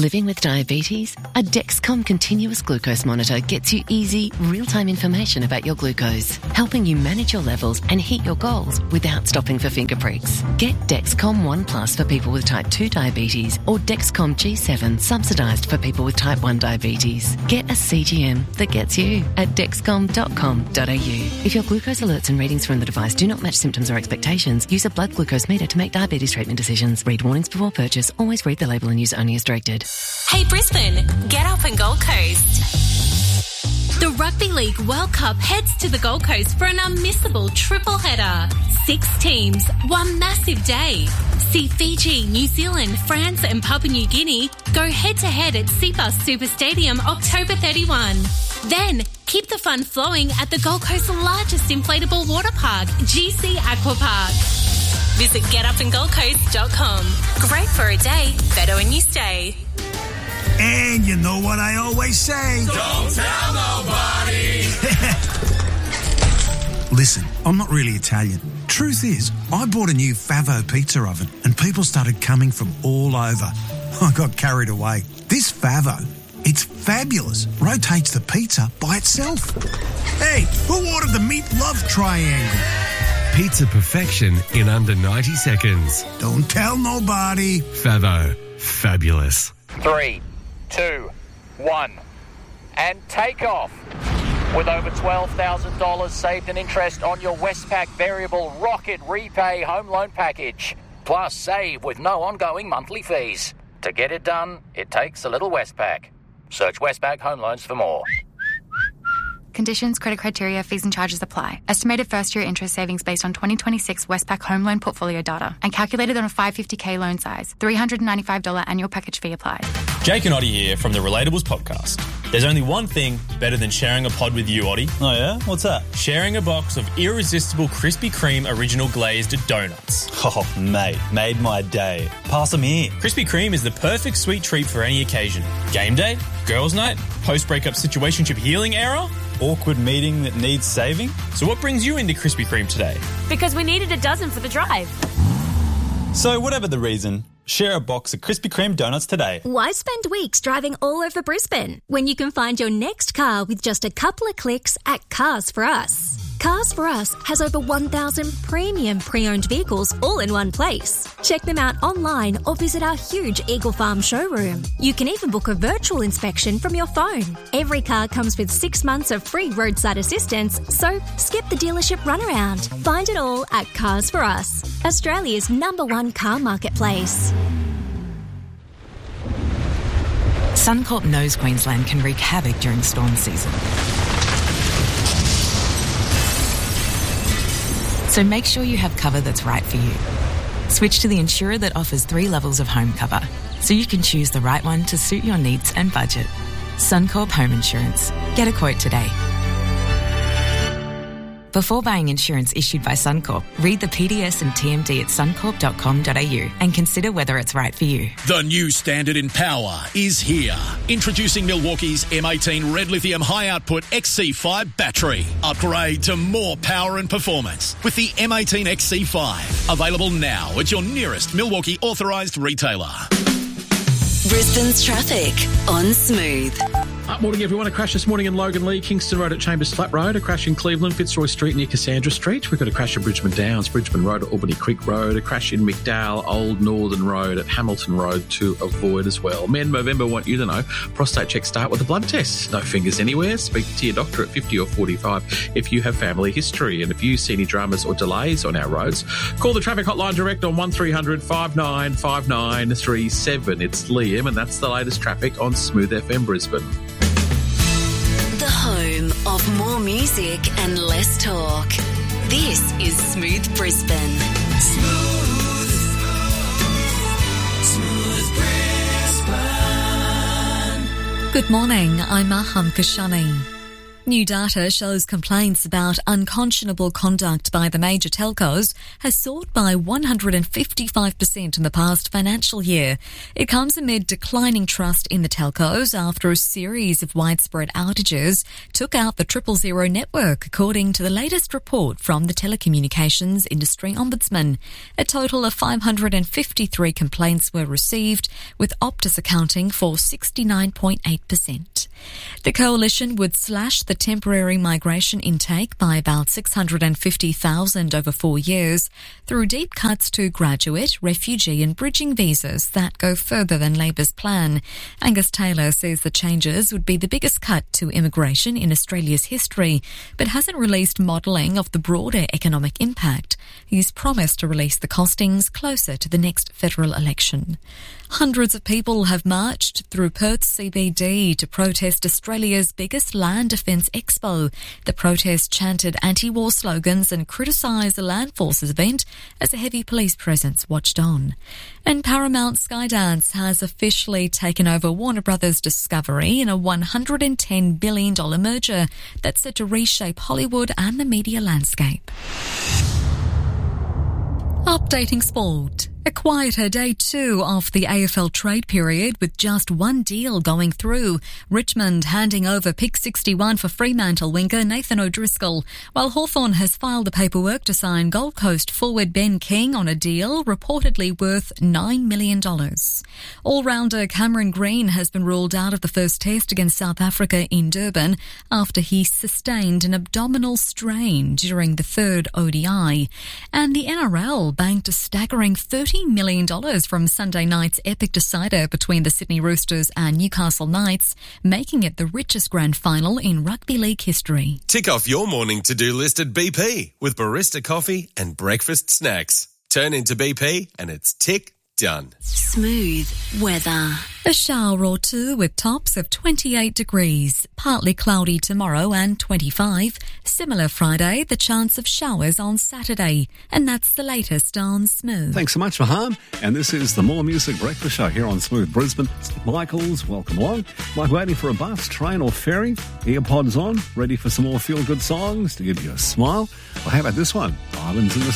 Living with diabetes? A Dexcom continuous glucose monitor gets you easy, real-time information about your glucose, helping you manage your levels and hit your goals without stopping for finger pricks. Get Dexcom One Plus for people with type 2 diabetes or Dexcom G7 subsidised for people with type 1 diabetes. Get a CGM that gets you at dexcom.com.au. If your glucose alerts and readings from the device do not match symptoms or expectations, use a blood glucose meter to make diabetes treatment decisions. Read warnings before purchase. Always read the label and use only as directed. Hey Brisbane, get up and Gold Coast. The Rugby League World Cup heads to the Gold Coast for an unmissable triple header. 6 teams, one massive day. See Fiji, New Zealand, France and Papua New Guinea go head-to-head at Cbus Super Stadium October 31. Then, keep the fun flowing at the Gold Coast's largest inflatable water park, GC Aqua Park. Visit getupandgoldcoast.com. Great for a day, better when you stay. And you know what I always say. Don't tell nobody. Listen, I'm not really Italian. Truth is, I bought a new Favo pizza oven and people started coming from all over. I got carried away. This Favo, it's fabulous. Rotates the pizza by itself. Hey, who ordered the meat love triangle? Pizza perfection in under 90 seconds. Don't tell nobody. Favo. Fabulous. 3, 2, 1. And take off. With over $12,000 saved in interest on your Westpac Variable Rocket Repay Home Loan Package. Plus save with no ongoing monthly fees. To get it done, it takes a little Westpac. Search Westpac Home Loans for more. Conditions, credit criteria, fees and charges apply. Estimated first-year interest savings based on 2026 Westpac home loan portfolio data and calculated on a 550k loan size. $395 annual package fee applied. Jake and Oddie here from the Relatables podcast. There's only one thing better than sharing a pod with you, Oddie. Oh yeah? What's that? Sharing a box of irresistible Krispy Kreme original glazed donuts. Oh, mate, made my day. Pass them here. Krispy Kreme is the perfect sweet treat for any occasion. Game day, girls' night, post-breakup situationship healing era, awkward meeting that needs saving. So what brings you into Krispy Kreme today? Because we needed a dozen for the drive. So whatever the reason, share a box of Krispy Kreme donuts today. Why spend weeks driving all over Brisbane when you can find your next car with just a couple of clicks at Cars For Us? Cars For Us has over 1,000 premium pre-owned vehicles all in one place. Check them out online or visit our huge Eagle Farm showroom. You can even book a virtual inspection from your phone. Every car comes with 6 months of free roadside assistance, so skip the dealership runaround. Find it all at Cars For Us, Australia's #1 car marketplace. Suncorp knows Queensland can wreak havoc during storm season. So make sure you have cover that's right for you. Switch to the insurer that offers 3 levels of home cover, so you can choose the right one to suit your needs and budget. Suncorp Home Insurance. Get a quote today. Before buying insurance issued by Suncorp, read the PDS and TMD at suncorp.com.au and consider whether it's right for you. The new standard in power is here. Introducing Milwaukee's M18 Red Lithium High Output XC5 battery. Upgrade to more power and performance with the M18 XC5. Available now at your nearest Milwaukee authorised retailer. Brisbane's traffic on Smooth. Morning, everyone. A crash this morning in Logan Lee, Kingston Road at Chambers Flat Road. A crash in Cleveland, Fitzroy Street near Cassandra Street. We've got a crash at Bridgeman Downs, Bridgeman Road at Albany Creek Road. A crash in McDowell, Old Northern Road at Hamilton Road to avoid as well. Men Movember want you to know prostate checks start with a blood test. No fingers anywhere. Speak to your doctor at 50 or 45 if you have family history. And if you see any dramas or delays on our roads, call the traffic hotline direct on 1300 595937. It's Liam, and that's the latest traffic on Smooth FM Brisbane. The home of more music and less talk. This is Smooth Brisbane. Smooth Brisbane. Good morning, I'm Aham Kashani. New data shows complaints about unconscionable conduct by the major telcos has soared by 155% in the past financial year. It comes amid declining trust in the telcos after a series of widespread outages took out the 000 network, according to the latest report from the Telecommunications Industry Ombudsman. A total of 553 complaints were received, with Optus accounting for 69.8%. The coalition would slash the temporary migration intake by about 650,000 over 4 years through deep cuts to graduate, refugee and bridging visas that go further than Labor's plan. Angus Taylor says the changes would be the biggest cut to immigration in Australia's history, but hasn't released modelling of the broader economic impact. He's promised to release the costings closer to the next federal election. Hundreds of people have marched through Perth's CBD to protest Australia's biggest land defence expo. The protest chanted anti-war slogans and criticised the Land Forces event as a heavy police presence watched on. And Paramount Skydance has officially taken over Warner Brothers Discovery in a $110 billion merger that's set to reshape Hollywood and the media landscape. Updating sport. A quieter day two of the AFL trade period with just one deal going through. Richmond handing over pick 61 for Fremantle winger Nathan O'Driscoll, while Hawthorn has filed the paperwork to sign Gold Coast forward Ben King on a deal reportedly worth $9 million. All-rounder Cameron Green has been ruled out of the first test against South Africa in Durban after he sustained an abdominal strain during the third ODI. And the NRL banked a staggering $30 million from Sunday night's epic decider between the Sydney Roosters and Newcastle Knights, making it the richest grand final in rugby league history. Tick off your morning to-do list at BP with barista coffee and breakfast snacks. Turn into BP and it's tick done. Smooth weather. A shower or two with tops of 28 degrees. Partly cloudy tomorrow and 25. Similar Friday, the chance of showers on Saturday. And that's the latest on Smooth. Thanks so much, Maham. And this is the More Music Breakfast Show here on Smooth Brisbane. Michaels, welcome along. Like waiting for a bus, train or ferry? Earpods on, ready for some more feel-good songs to give you a smile? Well, how about this one? Islands in the